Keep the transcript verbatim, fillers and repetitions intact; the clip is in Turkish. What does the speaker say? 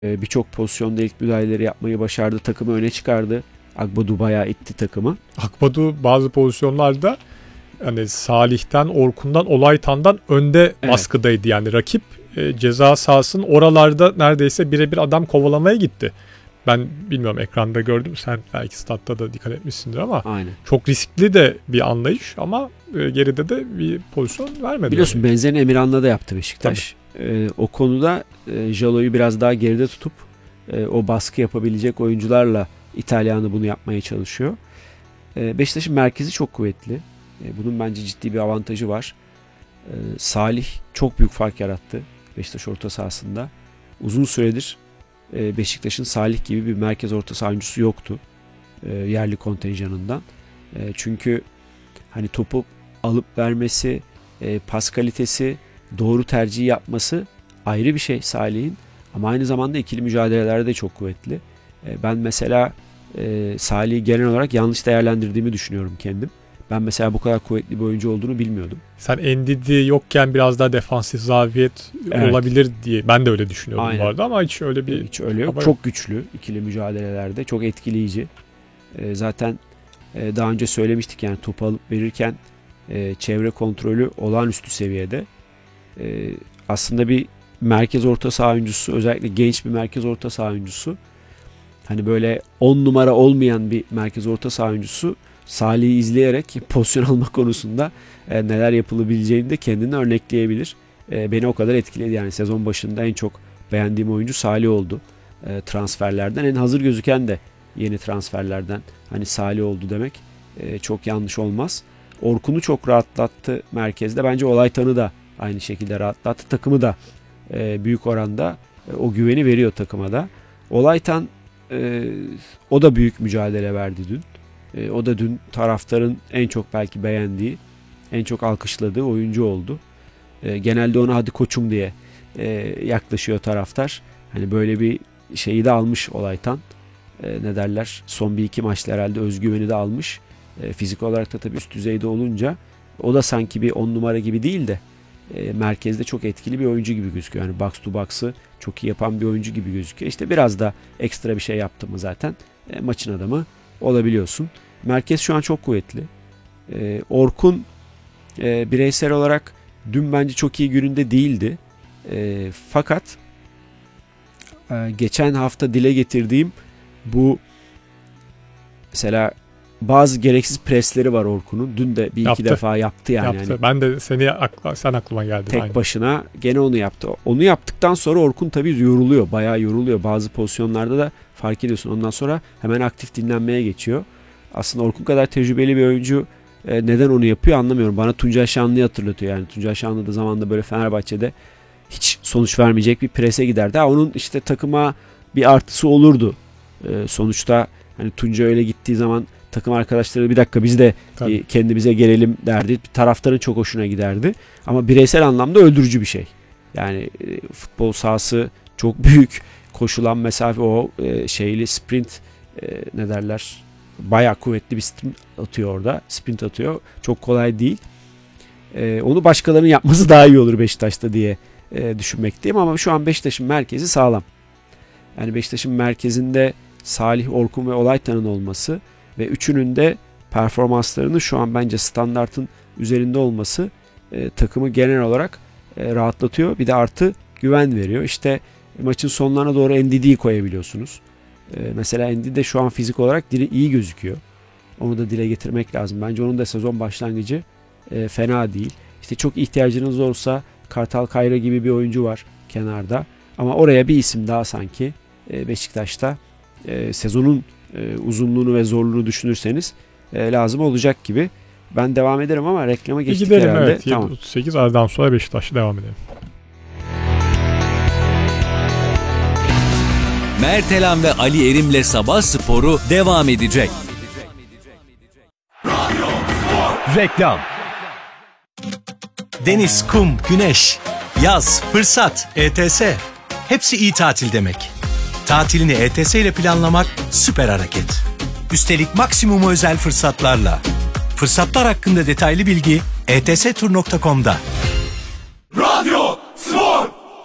E, birçok pozisyonda ilk müdahaleleri yapmayı başardı. Takımı öne çıkardı. Agbadu bayağı itti takımı. Agbadu bazı pozisyonlarda hani Salih'ten, Orkun'dan, Olaytan'dan önde evet. baskıdaydı. Yani rakip e, ceza sahasının oralarda neredeyse birebir adam kovalamaya gitti. Ben bilmiyorum, ekranda gördüm. Sen belki statta da dikkat etmişsindir ama aynen. Çok riskli de bir anlayış ama e, geride de bir pozisyon vermedi. Biliyorsun yani. benzerini Emirhan'la da yaptı Beşiktaş. E, o konuda e, Jalo'yu biraz daha geride tutup e, o baskı yapabilecek oyuncularla İtalyanı bunu yapmaya çalışıyor. E, Beşiktaş'ın merkezi çok kuvvetli. E, bunun bence ciddi bir avantajı var. E, Salih çok büyük fark yarattı Beşiktaş orta sahasında. Uzun süredir e, Beşiktaş'ın Salih gibi bir merkez orta saha oyuncusu yoktu. E, yerli kontenjanından. E, çünkü hani topu alıp vermesi, e, pas kalitesi, doğru tercihi yapması ayrı bir şey Salih'in. Ama aynı zamanda ikili mücadelelerde de çok kuvvetli. E, ben mesela e, Salih'i genel olarak yanlış değerlendirdiğimi düşünüyorum kendim. Ben mesela bu kadar kuvvetli bir oyuncu olduğunu bilmiyordum. Sen Ndidi yokken biraz daha defansif zafiyet evet. olabilir diye ben de öyle düşünüyordum Aynen. bu arada ama hiç öyle bir hiç öyle yok. Çok yok. Güçlü ikili mücadelelerde, çok etkileyici. E, zaten e, daha önce söylemiştik yani topu alıp verirken e, çevre kontrolü olağanüstü seviyede. E, aslında bir merkez orta saha oyuncusu, özellikle genç bir merkez orta saha oyuncusu. Hani böyle on numara olmayan bir merkez orta saha oyuncusu Salih'i izleyerek pozisyon alma konusunda e, neler yapılabileceğini de kendine örnekleyebilir. E, beni o kadar etkiledi yani sezon başında en çok beğendiğim oyuncu Salih oldu. E, transferlerden en hazır gözüken de yeni transferlerden hani Salih oldu demek e, çok yanlış olmaz. Orkun'u çok rahatlattı merkezde. Bence Olaytan'ı da aynı şekilde rahatlattı. Takımı da e, büyük oranda e, o güveni veriyor takıma da. Olaytan e, o da büyük mücadele verdi dün. E, o da dün taraftarın en çok belki beğendiği, en çok alkışladığı oyuncu oldu. E, genelde ona hadi koçum diye e, yaklaşıyor taraftar. Hani böyle bir şeyi de almış Olaytan. E, ne derler? Son bir iki maçta herhalde özgüveni de almış. E, fizik olarak da tabii üst düzeyde olunca o da sanki bir on numara gibi değil de e, merkezde çok etkili bir oyuncu gibi gözüküyor. Yani box to box'ı çok iyi yapan bir oyuncu gibi gözüküyor. İşte biraz da ekstra bir şey yaptı mı zaten e, maçın adamı olabiliyorsun. Merkez şu an çok kuvvetli. E, Orkun e, bireysel olarak dün bence çok iyi gününde değildi. E, fakat e, geçen hafta dile getirdiğim bu mesela bazı gereksiz presleri var Orkun'un. Dün de bir yaptı. iki defa yaptı yani. Yaptı. yani ben de seni akla, sen aklıma geldin. Tek aynı. başına gene onu yaptı. Onu yaptıktan sonra Orkun tabii yoruluyor. Bayağı yoruluyor. Bazı pozisyonlarda da fark ediyorsun. Ondan sonra hemen aktif dinlenmeye geçiyor. Aslında Orkun kadar tecrübeli bir oyuncu e, neden onu yapıyor anlamıyorum. Bana Tuncay Şanlı'yı hatırlatıyor. Yani Tuncay Şanlı da zamanında böyle Fenerbahçe'de hiç sonuç vermeyecek bir prese giderdi. Ha, onun işte takıma bir artısı olurdu. E, sonuçta hani Tuncay öyle gittiği zaman takım arkadaşları bir dakika biz de e, kendimize gelelim derdi. Taraftarın çok hoşuna giderdi. Ama bireysel anlamda öldürücü bir şey. Yani e, futbol sahası çok büyük. Koşulan mesafe o e, şeyli sprint e, ne derler? Bayağı kuvvetli bir sprint atıyor orada. Sprint atıyor. Çok kolay değil. E, onu başkalarının yapması daha iyi olur Beşiktaş'ta diye e, düşünmekteyim. Ama şu an Beşiktaş'ın merkezi sağlam. Yani Beşiktaş'ın merkezinde Salih, Orkun ve Olaytan'ın olması ve üçünün de performanslarının şu an bence standartın üzerinde olması e, takımı genel olarak e, rahatlatıyor. Bir de artı güven veriyor. İşte e, maçın sonlarına doğru Ndidi'yi koyabiliyorsunuz. E, mesela Ndidi de şu an fizik olarak dili iyi gözüküyor. Onu da dile getirmek lazım. Bence onun da sezon başlangıcı e, fena değil. İşte çok ihtiyacınız olsa Kartal Kayra gibi bir oyuncu var kenarda. Ama oraya bir isim daha sanki e, Beşiktaş'ta e, sezonun e, uzunluğunu ve zorluğunu düşünürseniz e, lazım olacak gibi. Ben devam ederim ama reklama geçtik gidelim, herhalde. Evet, tamam. otuz sekiz aradan sonra Beşiktaş'ta devam edelim. Mertelan ve Ali Erim'le Sabah Sporu devam edecek. Reklam. Deniz, kum, güneş, yaz, fırsat, E T S. Hepsi iyi tatil demek. Tatilini E T S ile planlamak süper hareket. Üstelik maksimum özel fırsatlarla. Fırsatlar hakkında detaylı bilgi e t s tur nokta com'da. Radyo